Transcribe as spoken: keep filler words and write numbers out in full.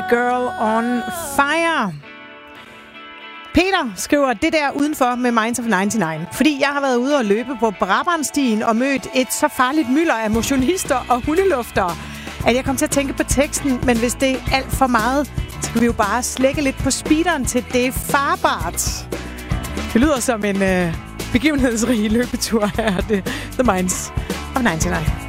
Girl on Fire. Peter skriver det der udenfor med Minds of nioghalvfems. Fordi jeg har været ude og løbe på Brabrandstien og mødt et så farligt mylder af motionister og hundeluftere, at jeg kom til at tænke på teksten, men hvis det er alt for meget, så kan vi jo bare slække lidt på speederen til det er farbart. Det lyder som en øh, begivenhedsrig løbetur her, det The Minds of nioghalvfems.